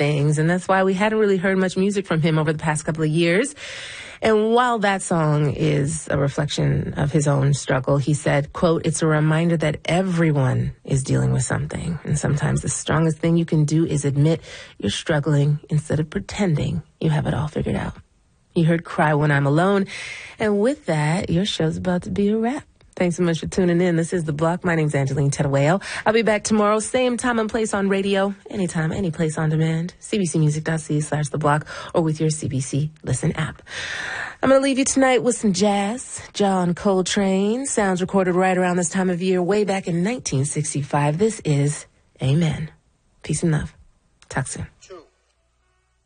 things, and that's why we hadn't really heard much music from him over the past couple of years. And while that song is a reflection of his own struggle, he said, quote, "It's a reminder that everyone is dealing with something. And sometimes the strongest thing you can do is admit you're struggling instead of pretending you have it all figured out." You heard Cry When I'm Alone. And with that, your show's about to be a wrap. Thanks so much for tuning in. This is The Block. My name's Angeline Teruel. I'll be back tomorrow, same time and place on radio, anytime, any place on demand, cbcmusic.ca/The Block, or with your CBC Listen app. I'm going to leave you tonight with some jazz. John Coltrane, sounds recorded right around this time of year, way back in 1965. This is Amen. Peace and love. Talk soon.